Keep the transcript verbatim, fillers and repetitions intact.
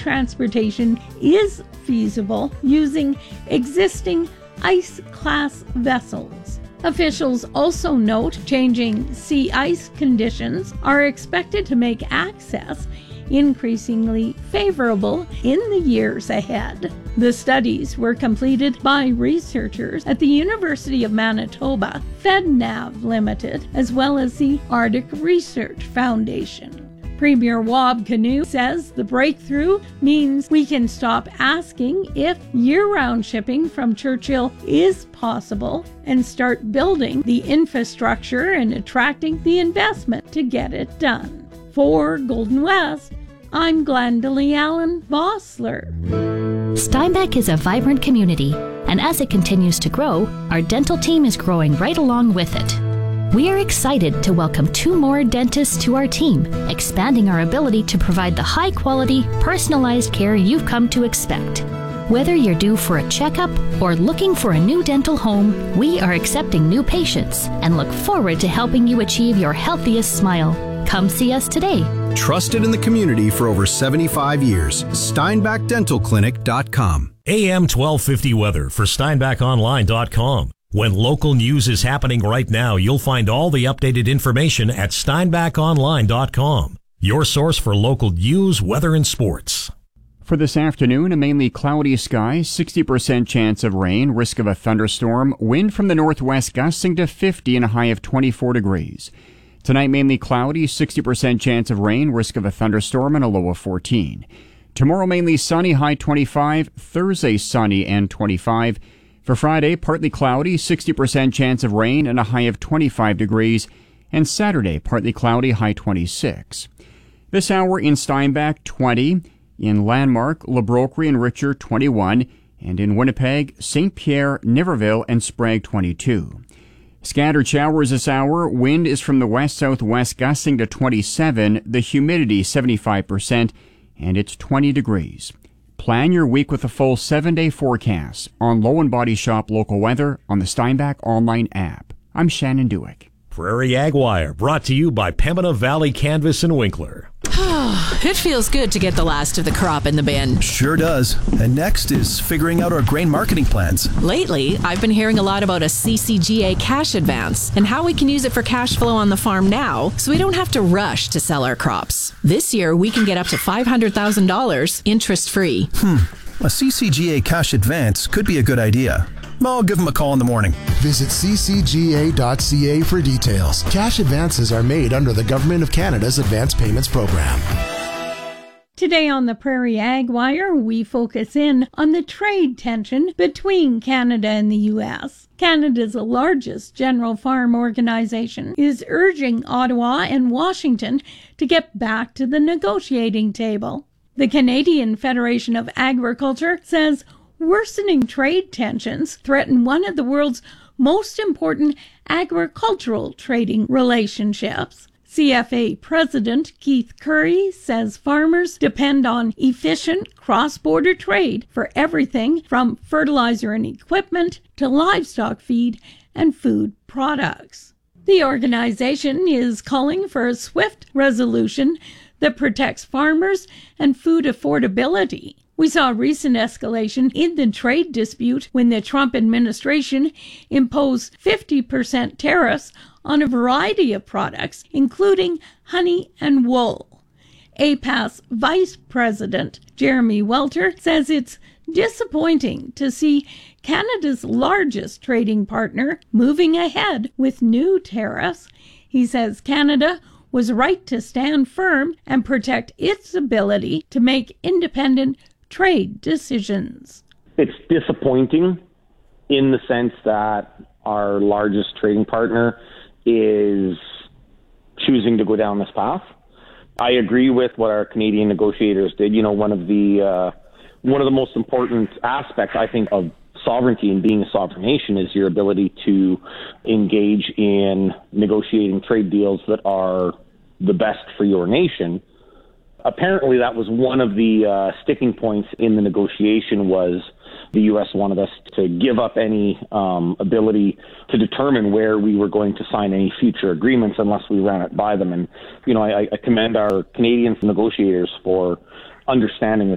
transportation is feasible using existing ice-class vessels. Officials also note changing sea ice conditions are expected to make access increasingly favorable in the years ahead. The studies were completed by researchers at the University of Manitoba, FedNav Limited, as well as the Arctic Research Foundation. Premier Wab Kinew says the breakthrough means we can stop asking if year-round shipping from Churchill is possible and start building the infrastructure and attracting the investment to get it done. For Golden West, I'm Glendalee Allen Vossler. Steinbach is a vibrant community, and as it continues to grow, our dental team is growing right along with it. We are excited to welcome two more dentists to our team, expanding our ability to provide the high-quality, personalized care you've come to expect. Whether you're due for a checkup or looking for a new dental home, we are accepting new patients and look forward to helping you achieve your healthiest smile. Come see us today. Trusted in the community for over seventy-five years. Steinbach Dental Clinic dot com. A M twelve fifty weather for Steinbach Online dot com. When local news is happening right now, you'll find all the updated information at Steinbach Online dot com. Your source for local news, weather, and sports. For this afternoon, a mainly cloudy sky, sixty percent chance of rain, risk of a thunderstorm, wind from the northwest gusting to fifty and a high of twenty-four degrees. Tonight, mainly cloudy, sixty percent chance of rain, risk of a thunderstorm, and a low of fourteen. Tomorrow, mainly sunny, high twenty-five. Thursday, sunny and twenty-five. For Friday, partly cloudy, sixty percent chance of rain, and a high of twenty-five degrees. And Saturday, partly cloudy, high twenty-six. This hour in Steinbach, twenty. In Landmark, Le Brocquerie and Richer, twenty-one. And in Winnipeg, Saint Pierre, Niverville, and Sprague, twenty-two. Scattered showers this hour. Wind is from the west-southwest gusting to twenty-seven. The humidity seventy-five percent, and it's twenty degrees. Plan your week with a full seven-day forecast on Low and Body Shop local weather on the Steinbach online app. I'm Shannon Dewick. Prairie Ag Wire, brought to you by Pembina Valley Canvas and Winkler. It feels good to get the last of the crop in the bin. Sure does. And next is figuring out our grain marketing plans. Lately, I've been hearing a lot about a C C G A cash advance and how we can use it for cash flow on the farm now so we don't have to rush to sell our crops. This year, we can get up to five hundred thousand dollars interest-free. Hmm. A C C G A cash advance could be a good idea. I'll give them a call in the morning. Visit c c g a dot c a for details. Cash advances are made under the Government of Canada's Advance Payments Program. Today on the Prairie Ag Wire, we focus in on the trade tension between Canada and the U S. Canada's largest general farm organization is urging Ottawa and Washington to get back to the negotiating table. The Canadian Federation of Agriculture says worsening trade tensions threaten one of the world's most important agricultural trading relationships. C F A President Keith Currie says farmers depend on efficient cross-border trade for everything from fertilizer and equipment to livestock feed and food products. The organization is calling for a swift resolution that protects farmers and food affordability. We saw a recent escalation in the trade dispute when the Trump administration imposed fifty percent tariffs on a variety of products, including honey and wool. A P A S Vice President Jeremy Welter says it's disappointing to see Canada's largest trading partner moving ahead with new tariffs. He says Canada was right to stand firm and protect its ability to make independent trade decisions. It's disappointing in the sense that our largest trading partner is choosing to go down this path. I agree with what our Canadian negotiators did. You know, one of the uh, one of the most important aspects, I think, of sovereignty and being a sovereign nation is your ability to engage in negotiating trade deals that are the best for your nation. Apparently, that was one of the uh, sticking points in the negotiation was the U S wanted us to give up any um, ability to determine where we were going to sign any future agreements unless we ran it by them. And, you know, I, I commend our Canadian negotiators for understanding